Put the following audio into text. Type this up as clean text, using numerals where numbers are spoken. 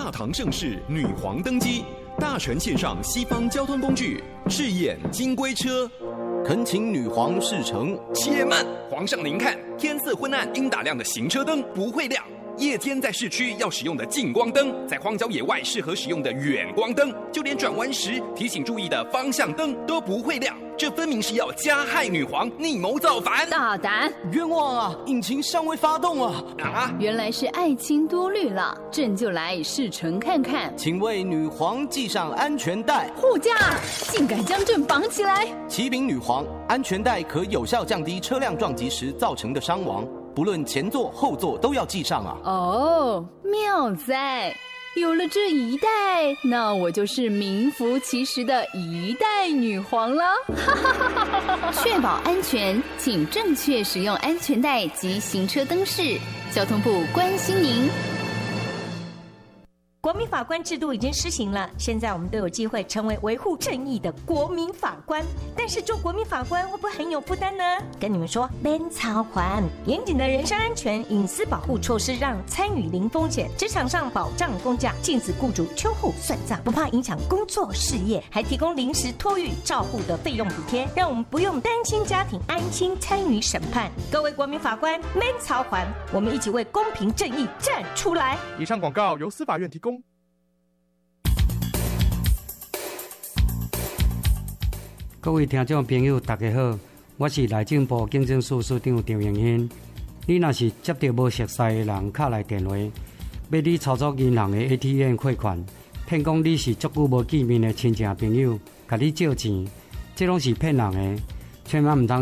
大唐盛世女皇登基，大臣献上西方交通工具，试验金龟车。 恳请女皇试乘。 且慢，皇上您看，天色昏暗应打亮的行车灯不会亮。夜间在市区要使用的近光灯，在荒郊野外适合使用的远光灯，就连转弯时提醒注意的方向灯都不会亮。这分明是要加害女皇，逆谋造反！ 大胆！ 冤枉啊！引擎尚未发动啊！ 啊！ 原来是爱卿多虑了，朕就来试乘看看。 请为女皇系上安全带。 护驾，竟敢将朕绑起来！ 启禀女皇，安全带可有效降低车辆撞击时造成的伤亡。不论前座后座都要系上啊！ 哦，妙哉！有了这一代，那我就是名副其实的一代女皇了。确保安全，请正确使用安全带及行车灯饰。交通部关心您。 国民法官制度已经施行了，现在我们都有机会成为维护正义的国民法官。但是做国民法官会不会很有负担呢？跟你们说，免操还严谨的人身安全、隐私保护措施，让参与零风险，职场上保障公假，禁止雇主秋后算账，不怕影响工作事业，还提供临时托育照护的费用补贴，让我们不用担心家庭，安心参与审判。各位国民法官，免操还，我们一起为公平正义站出来。 以上广告由司法院提供。 各位听众朋友，大家好，我是内政部警政署署长张永新。你若是接到无熟悉的人敲来电话，要你操作银行的 ATM 汇款，骗讲你是足久无见面的亲戚朋友，甲你借钱，这拢是骗人的，千万唔通